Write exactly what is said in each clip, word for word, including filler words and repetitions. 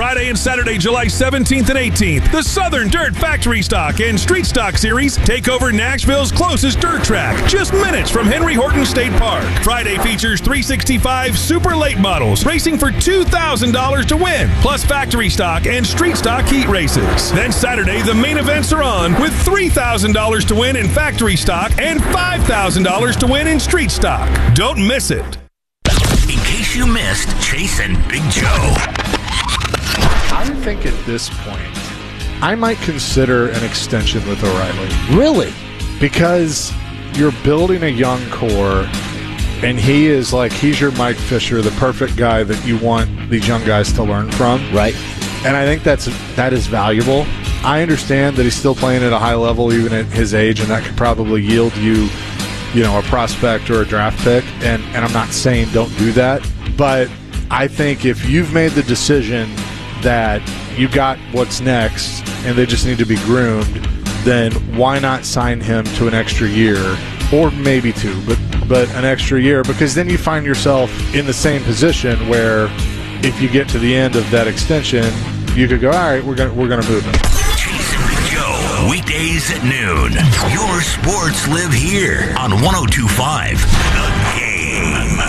Friday and Saturday, July seventeenth and eighteenth, the Southern Dirt Factory Stock and Street Stock Series take over Nashville's closest dirt track, just minutes from Henry Horton State Park. Friday features three sixty-five Super Late models racing for two thousand dollars to win, plus factory stock and street stock heat races. Then Saturday, the main events are on with three thousand dollars to win in factory stock and five thousand dollars to win in street stock. Don't miss it. In case you missed Chase and Big Joe. I think at this point, I might consider an extension with O'Reilly. Really? Because you're building a young core, and he is like, he's your Mike Fisher, the perfect guy that you want these young guys to learn from. Right. And I think that's that is valuable. I understand that he's still playing at a high level even at his age, and that could probably yield you, you know, a prospect or a draft pick. And, and I'm not saying don't do that, but I think if you've made the decision that you got what's next and they just need to be groomed, then why not sign him to an extra year, or maybe two, but but an extra year, because then you find yourself in the same position where if you get to the end of that extension, you could go, all right, we're gonna we're gonna move him. Chase and Big Joe, weekdays at noon. Your sports live here on one oh two point five The Game.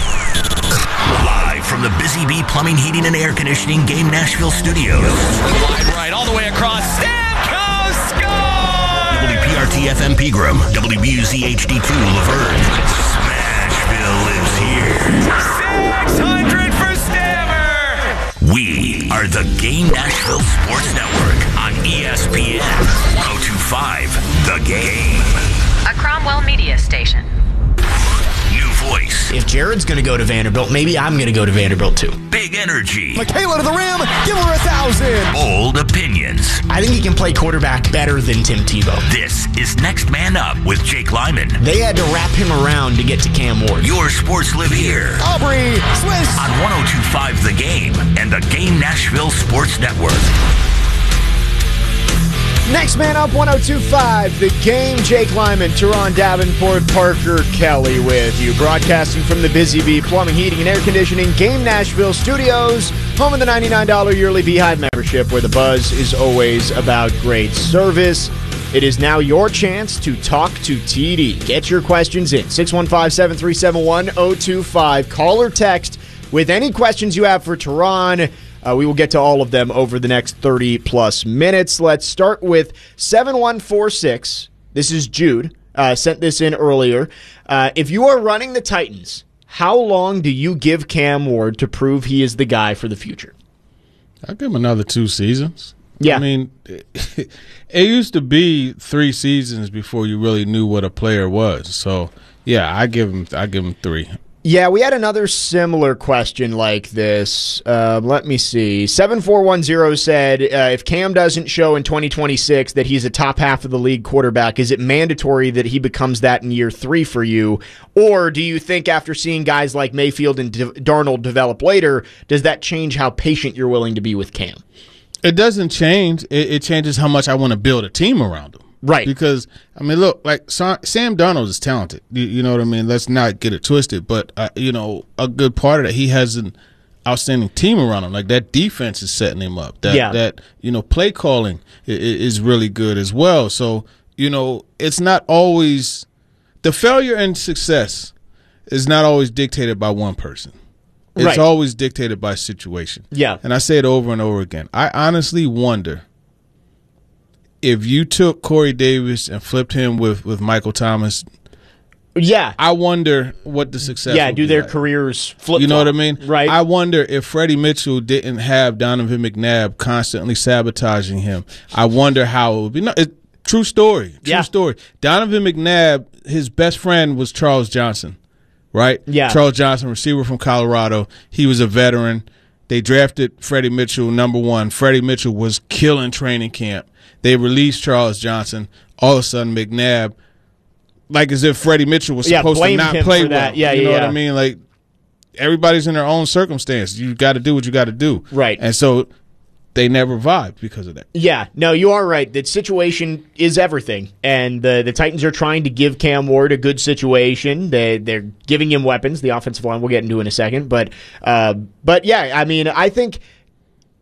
Live from the Busy Bee Plumbing, Heating, and Air Conditioning Game Nashville Studios. Wide right, all the way across. Stamkos score! W P R T F M Pegram, W B U Z H D two Laverne. Smashville lives here. six hundred for Stammer! We are the Game Nashville Sports Network on E S P N one oh two point five The Game. A Cromwell Media Station. New voice. If Jared's going to go to Vanderbilt, maybe I'm going to go to Vanderbilt too. Big energy. Michaela to the rim. Give her a thousand. Bold opinions. I think he can play quarterback better than Tim Tebow. This is Next Man Up with Jake Lyman. They had to wrap him around to get to Cam Ward. Your sports live here. Aubrey Swiss. On one oh two point five The Game and the Game Nashville Sports Network. Next man up, one oh two point five The Game. Jake Lyman, Teron Davenport, Parker Kelly with you. Broadcasting from the Busy Bee Plumbing, Heating, and Air Conditioning Game Nashville Studios. Home of the ninety-nine dollars yearly Beehive membership, where the buzz is always about great service. It is now your chance to talk to T D. Get your questions in. six one five, seven three seven, one oh two five. Call or text with any questions you have for Teron. Uh, we will get to all of them over the next thirty-plus minutes. Let's start with seven one four six. This is Jude. Uh, sent this in earlier. Uh, if you are running the Titans, how long do you give Cam Ward to prove he is the guy for the future? I'll give him another two seasons. Yeah. I mean, it, it used to be three seasons before you really knew what a player was. So, yeah, I give him I give him three. Yeah, we had another similar question like this. Uh, let me see. seven four one zero said, uh, if Cam doesn't show in twenty twenty-six that he's a top half of the league quarterback, is it mandatory that he becomes that in year three for you? Or do you think after seeing guys like Mayfield and D- Darnold develop later, does that change how patient you're willing to be with Cam? It doesn't change. It, it changes how much I want to build a team around him. Right. Because, I mean, look, like Sam Darnold is talented. You, you know what I mean? Let's not get it twisted. But, uh, you know, a good part of that, he has an outstanding team around him. Like, that defense is setting him up. That, yeah. that you know, play calling is, is really good as well. So, you know, it's not always – the failure and success is not always dictated by one person. It's right. always dictated by situation. Yeah. And I say it over and over again. I honestly wonder – if you took Corey Davis and flipped him with, with Michael Thomas, yeah, I wonder what the success. Yeah, would do be their like. careers flip? You know what I mean? Right. I wonder if Freddie Mitchell didn't have Donovan McNabb constantly sabotaging him. I wonder how it would be. No, it, true story. True yeah. story. Donovan McNabb, his best friend was Charles Johnson, right? Yeah. Charles Johnson, receiver from Colorado. He was a veteran. They drafted Freddie Mitchell number one. Freddie Mitchell was killing training camp. They released Charles Johnson. All of a sudden, McNabb, like as if Freddie Mitchell was yeah, supposed to not play well. That. Yeah, you know yeah, what yeah. I mean? Like, everybody's in their own circumstance. You got to do what you got to do. Right. And so they never vibed because of that. Yeah, no, you are right. The situation is everything, and the the Titans are trying to give Cam Ward a good situation. They they're giving him weapons. The offensive line we'll get into in a second, but uh, but yeah, I mean, I think.